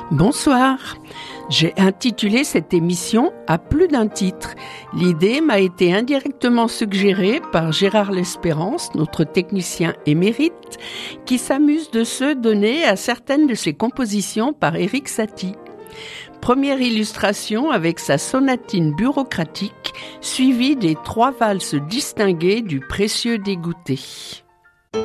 Bonsoir. J'ai intitulé cette émission à plus d'un titre. L'idée m'a été indirectement suggérée par Gérard L'Espérance, notre technicien émérite, qui s'amuse de se donner à certaines de ses compositions par Erik Satie. Première illustration avec sa sonatine bureaucratique, suivie des 3 valses distinguées du précieux dégoûté.